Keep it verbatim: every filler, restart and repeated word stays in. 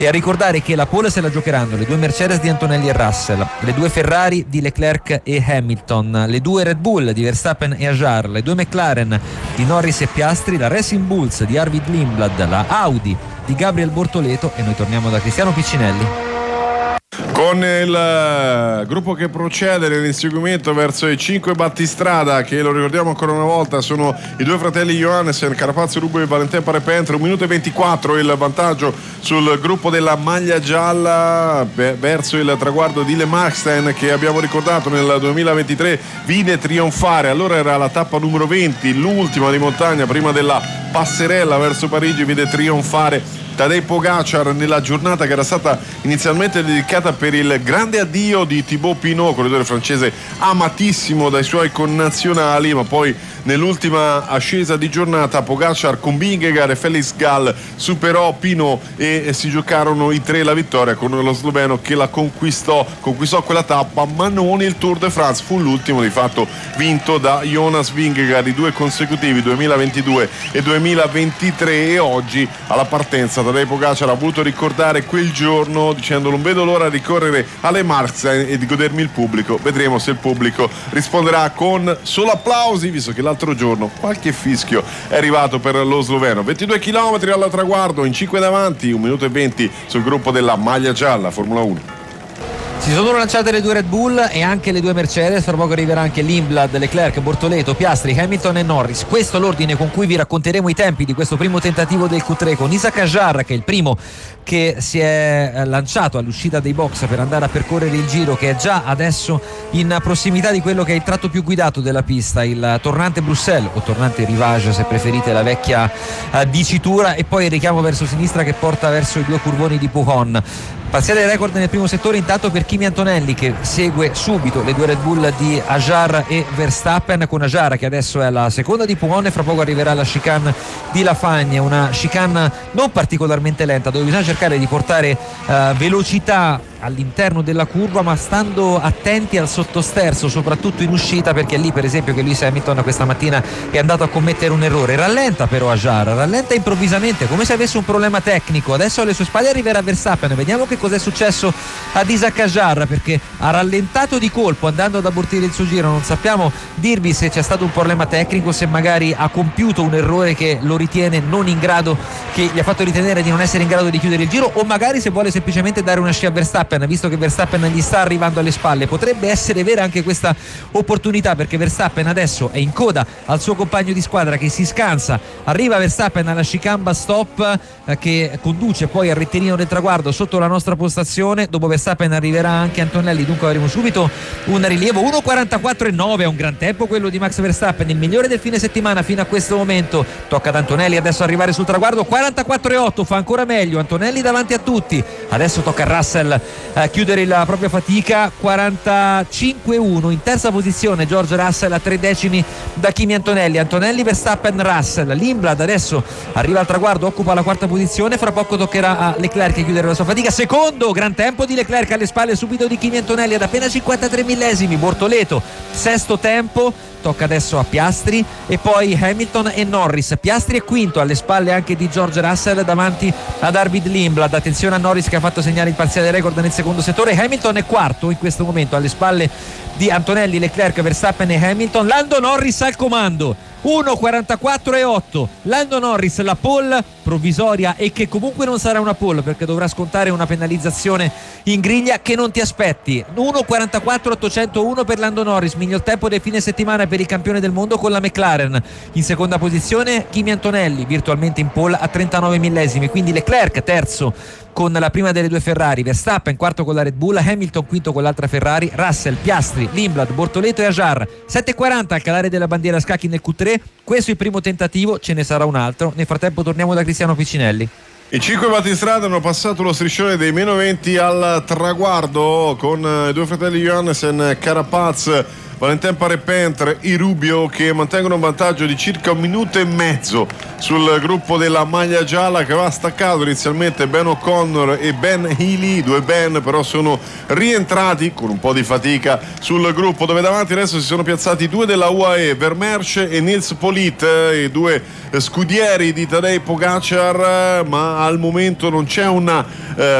E a ricordare che la pole se la giocheranno le due Mercedes di Antonelli e Russell, le due Ferrari di Leclerc e Hamilton, le due Red Bull di Verstappen e Ajar, le due McLaren di Norris e Piastri, la Racing Bulls di Arvid Lindblad, la Audi di Gabriel Bortoleto, e noi torniamo da Cristiano Piccinelli. Con il gruppo che procede nell'inseguimento verso i cinque battistrada, che lo ricordiamo ancora una volta sono i due fratelli Johannessen, Carapazzi, Rubo e Valentin Parepentre. Un minuto e ventiquattro il vantaggio sul gruppo della maglia gialla verso il traguardo di Le Marstein, che abbiamo ricordato nel duemilaventitré vide trionfare. Allora era la tappa numero venti, l'ultima di montagna prima della passerella verso Parigi, vide trionfare Tadej Pogacar nella giornata che era stata inizialmente dedicata per il grande addio di Thibaut Pinot, corridore francese amatissimo dai suoi connazionali, ma poi nell'ultima ascesa di giornata Pogacar con Vingegaard e Felix Gall superò Pinot e si giocarono i tre la vittoria, con lo sloveno che la conquistò conquistò quella tappa, ma non il Tour de France. Fu l'ultimo di fatto vinto da Jonas Vingegaard, i due consecutivi duemilaventidue e duemilaventitré, e oggi alla partenza Tadej Pogacar ha voluto ricordare quel giorno dicendo: non vedo l'ora di correre alle Marstein e di godermi il pubblico. Vedremo se il pubblico risponderà con solo applausi, visto che l'altro giorno qualche fischio è arrivato per lo sloveno. ventidue chilometri al traguardo, in cinque davanti, un minuto e venti sul gruppo della maglia gialla Formula uno. Si sono lanciate le due Red Bull e anche le due Mercedes, fra poco arriverà anche Lindblad, Leclerc, Bortoleto, Piastri, Hamilton e Norris. Questo è l'ordine con cui vi racconteremo i tempi di questo primo tentativo del Q tre, con Isack Hadjar che è il primo che si è lanciato all'uscita dei box per andare a percorrere il giro, che è già adesso in prossimità di quello che è il tratto più guidato della pista, il tornante Bruxelles o tornante Rivage se preferite la vecchia uh, dicitura, e poi il richiamo verso sinistra che porta verso i due curvoni di Pujon. Parziale record nel primo settore intanto per Kimi Antonelli, che segue subito le due Red Bull di Hadjar e Verstappen, con Hadjar che adesso è alla seconda di Pujon e fra poco arriverà la chicane di Lafagne, una chicane non particolarmente lenta dove bisogna cercare di portare uh, velocità all'interno della curva, ma stando attenti al sottosterzo, soprattutto in uscita, perché è lì per esempio che Lewis Hamilton questa mattina è andato a commettere un errore. Rallenta però Hadjar, rallenta improvvisamente come se avesse un problema tecnico. Adesso alle sue spalle arriverà Verstappen, vediamo che cos'è successo ad Isack Hadjar, perché ha rallentato di colpo andando ad abortire il suo giro. Non sappiamo dirvi se c'è stato un problema tecnico, se magari ha compiuto un errore che lo ritiene non in grado, che gli ha fatto ritenere di non essere in grado di chiudere il giro, o magari se vuole semplicemente dare una scia a Verstappen, visto che Verstappen gli sta arrivando alle spalle. Potrebbe essere vera anche questa opportunità, perché Verstappen adesso è in coda al suo compagno di squadra che si scansa. Arriva Verstappen alla chicane stop eh, che conduce poi al rettilineo del traguardo sotto la nostra postazione. Dopo Verstappen arriverà anche Antonelli, dunque avremo subito un rilievo. uno quarantaquattro e nove è un gran tempo quello di Max Verstappen, il migliore del fine settimana fino a questo momento. Tocca ad Antonelli adesso arrivare sul traguardo. quarantaquattro e otto, fa ancora meglio Antonelli davanti a tutti. Adesso tocca a Russell a chiudere la propria fatica. quarantacinque e uno in terza posizione George Russell, a tre decimi da Kimi Antonelli. Antonelli, Verstappen, Russell. Lindblad adesso arriva al traguardo, occupa la quarta posizione, fra poco toccherà a Leclerc chiudere la sua fatica. Secondo gran tempo di Leclerc alle spalle subito di Kimi Antonelli ad appena cinquantatré millesimi. Bortoleto sesto tempo, tocca adesso a Piastri e poi Hamilton e Norris. Piastri è quinto, alle spalle anche di George Russell davanti ad Arvid Lindblad. Attenzione a Norris che ha fatto segnare il parziale record nel secondo settore. Hamilton è quarto in questo momento alle spalle di Antonelli, Leclerc, Verstappen e Hamilton. Lando Norris al comando, uno quarantaquattro e otto. Lando Norris, la pole provvisoria, e che comunque non sarà una pole perché dovrà scontare una penalizzazione in griglia che non ti aspetti. uno quarantaquattro ottocentouno per Lando Norris, miglior tempo del fine settimana per il campione del mondo con la McLaren. In seconda posizione Kimi Antonelli, virtualmente in pole a trentanove millesimi, quindi Leclerc terzo con la prima delle due Ferrari, Verstappen quarto con la Red Bull, Hamilton quinto con l'altra Ferrari, Russell, Piastri, Lindblad, Bortoleto e Hadjar. Sette e quaranta al calare della bandiera a scacchi nel Q tre. Questo è il primo tentativo, ce ne sarà un altro. Nel frattempo torniamo da Cristiano Piccinelli. I cinque battistrada hanno passato lo striscione dei meno venti al traguardo con i due fratelli Johannessen, Carapaz, Valentin Parepent, i Rubio, che mantengono un vantaggio di circa un minuto e mezzo sul gruppo della maglia gialla, che aveva staccato inizialmente Ben O'Connor e Ben Healy. Due Ben però sono rientrati con un po' di fatica sul gruppo, dove davanti adesso si sono piazzati due della U A E, Vermeersch e Nils Polit, i due scudieri di Tadej Pogacar, ma al momento non c'è una eh,